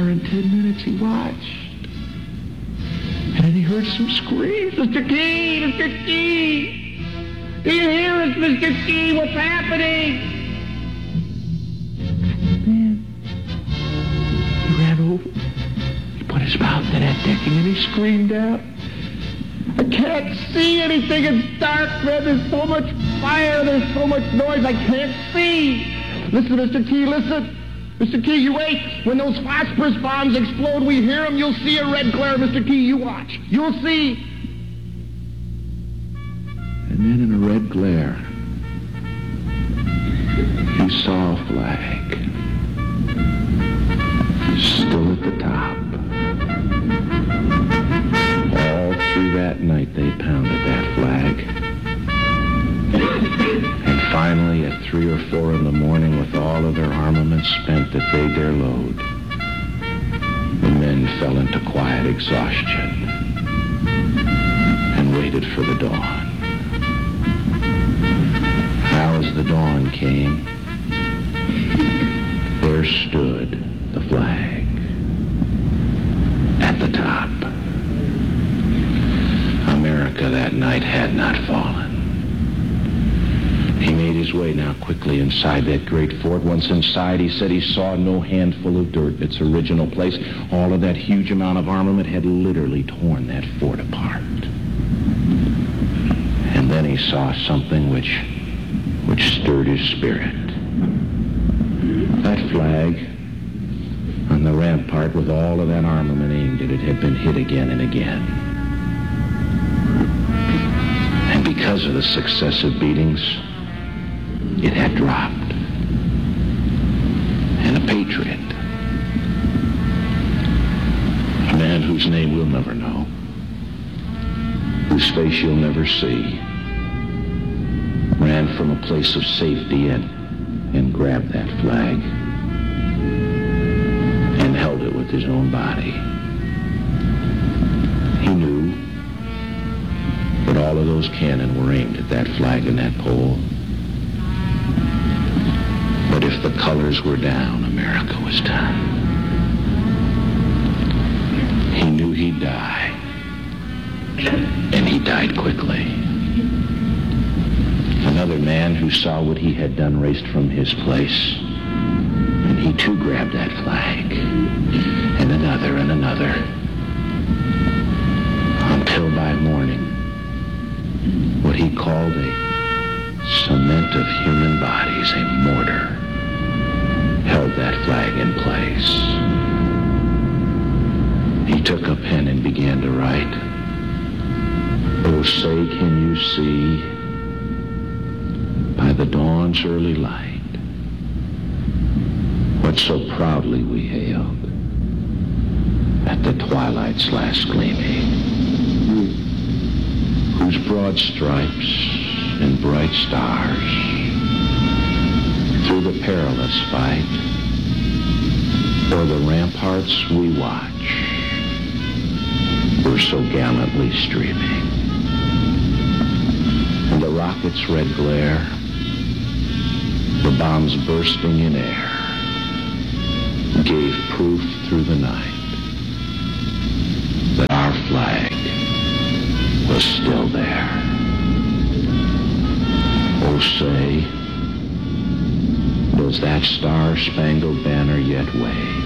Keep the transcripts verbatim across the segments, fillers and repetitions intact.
hour and ten minutes he watched. And then he heard some screams. Mister Key! Mister Key! Do you hear us, Mister Key? What's happening? Man, he ran over. He put his mouth to that decking and he screamed out, I can't see anything. It's dark, man. There's so much fire. There's so much noise. I can't see. Listen, Mister Key, listen. Mister Key, you wait. When those phosphorus bombs explode, we hear them. You'll see a red glare. Mister Key, you watch. You'll see. And then in a red glare, he saw a flag. Still at the top. All through that night, they pounded that flag. And finally, at three or four in the morning, with all of their armaments spent that they'd their load, the men fell into quiet exhaustion and waited for the dawn. Now, as the dawn came, there stood the flag at the top. America that night had not fallen. He made his way now quickly inside that great fort. Once inside, he said he saw no handful of dirt in its original place. All of that huge amount of armament had literally torn that fort apart. And then he saw something which, which stirred his spirit. That flag on the rampart with all of that armament aimed at it had been hit again and again. And because of the successive beatings, it had dropped. And a patriot, a man whose name we'll never know, whose face you'll never see, ran from a place of safety and, and grabbed that flag and held it with his own body. He knew that all of those cannon were aimed at that flag and that pole. But if the colors were down, America was done. He knew he'd die. And he died quickly. Another man who saw what he had done raced from his place. And he too grabbed that flag. And another and another. Until by morning, what he called a cement of human bodies, a mortar, held that flag in place. He took a pen and began to write, Oh, say, can you see, by the dawn's early light, what so proudly we hailed at the twilight's last gleaming, whose broad stripes and bright stars through the perilous fight o'er the ramparts we watch were so gallantly streaming. And the rocket's red glare, the bombs bursting in air, gave proof through the night that our flag was still there. Oh, say, does that star-spangled banner yet wave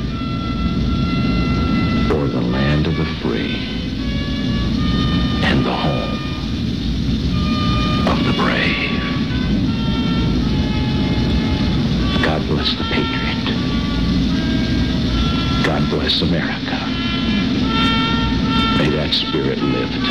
o'er the land of the free and the home of the brave? God bless the patriot. God bless America. May that spirit live